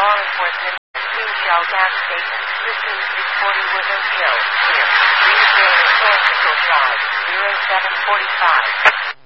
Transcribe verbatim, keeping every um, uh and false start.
law enforcement. King Shell gas station. System six forty Woodland Hill. Clear. Greenfield and Source Drive. zero seven forty-five.